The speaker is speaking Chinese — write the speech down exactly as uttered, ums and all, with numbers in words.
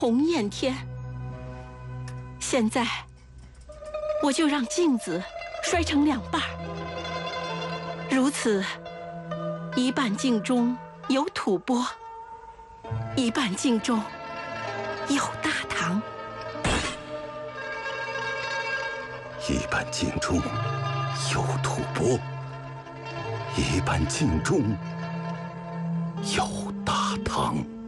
鸿雁天。现在，我就让镜子摔成两半儿，如此，一半镜中有吐蕃，一半镜中有大唐。 一半镜中有吐蕃，一半镜中有大唐。